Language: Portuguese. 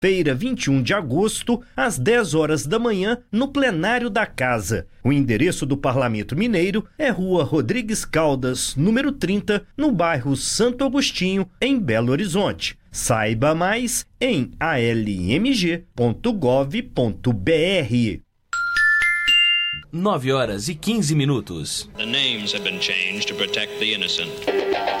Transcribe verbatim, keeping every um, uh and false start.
quinta-feira, vinte e um de agosto, às dez horas da manhã, no plenário da Casa. O endereço do Parlamento Mineiro é Rua Rodrigues Caldas, número trinta, no bairro Santo Agostinho, em Belo Horizonte. Saiba mais em a l m g ponto gov ponto b r. nove horas e quinze minutos. The names have been changed to protect the innocent.